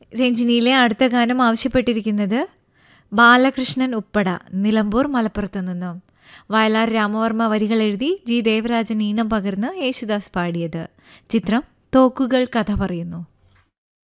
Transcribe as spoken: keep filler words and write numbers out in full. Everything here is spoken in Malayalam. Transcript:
രഞ്ജിനിയിലെ അടുത്ത ഗാനം ആവശ്യപ്പെട്ടിരിക്കുന്നത് ബാലകൃഷ്ണൻ ഉപ്പട, നിലമ്പൂർ, മലപ്പുറത്തു നിന്നും. വയലാർ രാമവർമ്മ വരികൾ എഴുതി ജി ദേവരാജൻ ഈണം പകർന്ന് യേശുദാസ് പാടിയത്. ചിത്രം തോക്കുകൾ കഥ പറയുന്നു.